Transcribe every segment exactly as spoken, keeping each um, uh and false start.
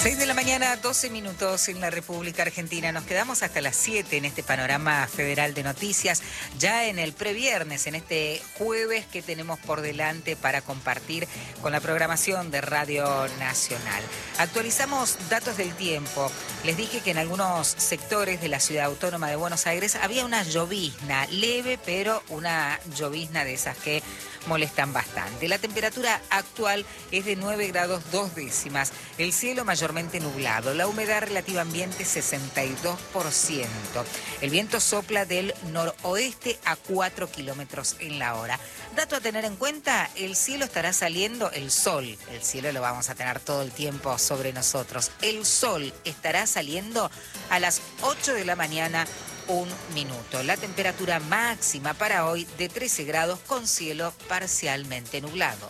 seis de la mañana, doce minutos en la República Argentina. Nos quedamos hasta las siete en este panorama federal de noticias, ya en el previernes, en este jueves que tenemos por delante para compartir con la programación de Radio Nacional. Actualizamos datos del tiempo. Les dije que en algunos sectores de la Ciudad Autónoma de Buenos Aires había una llovizna leve, pero una llovizna de esas que molestan bastante. La temperatura actual es de nueve grados dos décimas. El cielo mayormente nublado. La humedad relativa ambiente sesenta y dos por ciento. El viento sopla del noroeste a cuatro kilómetros en la hora. Dato a tener en cuenta, el cielo estará saliendo, el sol, el cielo lo vamos a tener todo el tiempo sobre nosotros. El sol estará saliendo a las ocho de la mañana, un minuto. La temperatura máxima para hoy de trece grados con cielo parcialmente nublado.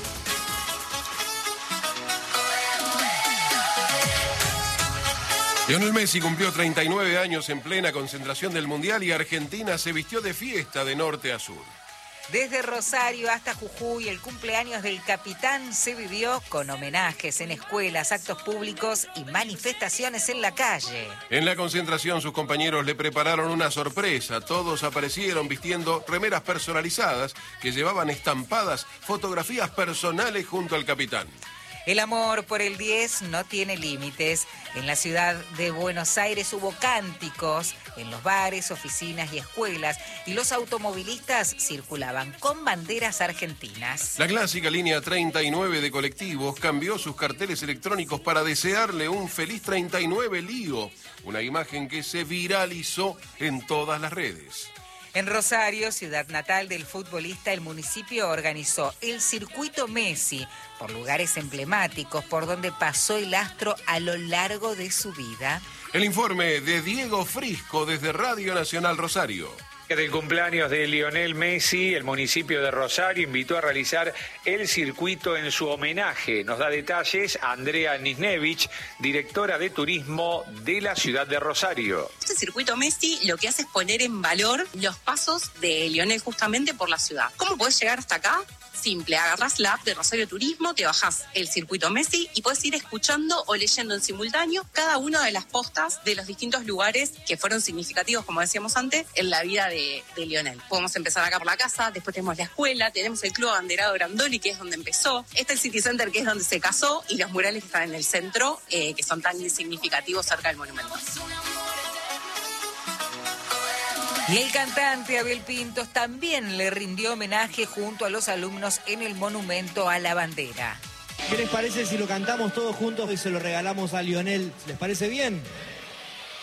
Lionel Messi cumplió treinta y nueve años en plena concentración del Mundial y Argentina se vistió de fiesta de norte a sur. Desde Rosario hasta Jujuy, el cumpleaños del capitán se vivió con homenajes en escuelas, actos públicos y manifestaciones en la calle. En la concentración, sus compañeros le prepararon una sorpresa. Todos aparecieron vistiendo remeras personalizadas que llevaban estampadas fotografías personales junto al capitán. El amor por el diez no tiene límites. En la ciudad de Buenos Aires hubo cánticos en los bares, oficinas y escuelas y los automovilistas circulaban con banderas argentinas. La clásica línea treinta y nueve de colectivos cambió sus carteles electrónicos para desearle un feliz treinta y nueve lío, una imagen que se viralizó en todas las redes. En Rosario, ciudad natal del futbolista, el municipio organizó el Circuito Messi por lugares emblemáticos por donde pasó el astro a lo largo de su vida. El informe de Diego Frisco desde Radio Nacional Rosario. Del cumpleaños de Lionel Messi, el municipio de Rosario invitó a realizar el circuito en su homenaje. Nos da detalles Andrea Nisnevich, directora de turismo de la ciudad de Rosario. Este circuito Messi lo que hace es poner en valor los pasos de Lionel justamente por la ciudad. ¿Cómo podés llegar hasta acá? Simple, agarrás la app de Rosario Turismo, te bajás el circuito Messi y podés ir escuchando o leyendo en simultáneo cada una de las postas de los distintos lugares que fueron significativos, como decíamos antes, en la vida de, de Lionel. Podemos empezar acá por la casa, después tenemos la escuela, tenemos el Club Abanderado Grandoli, que es donde empezó, está el City Center, que es donde se casó, y los murales que están en el centro, eh, que son tan significativos cerca del monumento. Y el cantante Abel Pintos también le rindió homenaje junto a los alumnos en el monumento a la bandera. ¿Qué les parece si lo cantamos todos juntos y se lo regalamos a Lionel? ¿Les parece bien?